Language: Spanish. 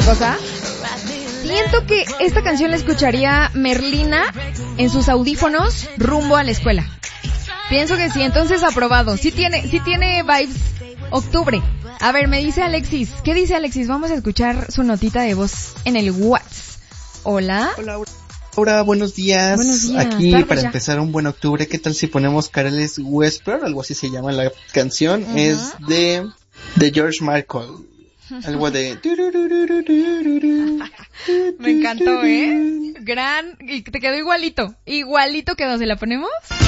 cosa? Siento que esta canción la escucharía Merlina en sus audífonos rumbo a la escuela. Pienso que sí, entonces aprobado. Sí tiene vibes octubre. A ver, me dice Alexis. ¿Qué dice Alexis? Vamos a escuchar su notita de voz en el WhatsApp. Hola. Hola, Laura, buenos días. Buenos días. Aquí Tarde para ya. Empezar un buen octubre. ¿Qué tal si ponemos Careless Whisper? Algo así se llama la canción. Uh-huh. Es de George Michael. Algo de... Me encantó, ¿eh? Gran... Y te quedó igualito. Igualito quedó. ¿Se la ponemos?